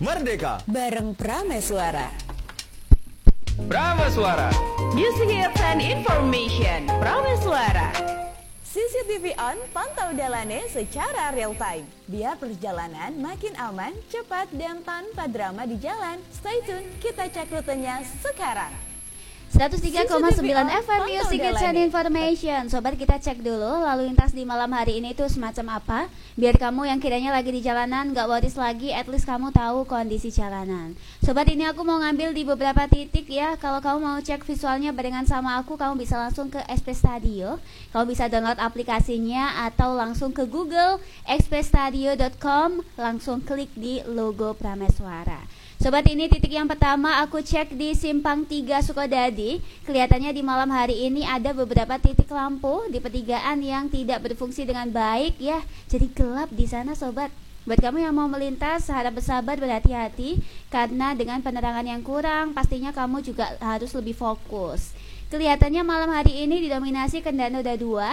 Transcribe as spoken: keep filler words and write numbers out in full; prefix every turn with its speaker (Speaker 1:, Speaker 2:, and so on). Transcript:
Speaker 1: Merdeka
Speaker 2: bareng Prameswara.
Speaker 1: Prameswara,
Speaker 3: Music Hits and Information. Prameswara.
Speaker 2: C C T V on, pantau dalane secara real time. Biar perjalanan makin aman, cepat, dan tanpa drama di jalan. Stay tune, kita cek rutenya sekarang.
Speaker 4: seratus tiga koma sembilan F M Music Hits and Information. Sobat, kita cek dulu lalu lintas di malam hari ini itu semacam apa. Biar kamu yang kiranya lagi di jalanan gak worries lagi, at least kamu tahu kondisi jalanan. Sobat, ini aku mau ngambil di beberapa titik ya. Kalau kamu mau cek visualnya barengan sama aku, kamu bisa langsung ke Express Studio. Kamu bisa download aplikasinya atau langsung ke Google express studio dot com, langsung klik di logo Prameswara. Sobat, ini titik yang pertama aku cek di Simpang tiga Sukodadi. Kelihatannya di malam hari ini ada beberapa titik lampu di pertigaan yang tidak berfungsi dengan baik ya. Jadi gelap di sana, sobat. Buat kamu yang mau melintas, harap bersabar, berhati-hati karena dengan penerangan yang kurang pastinya kamu juga harus lebih fokus. Kelihatannya malam hari ini didominasi kendaraan roda dua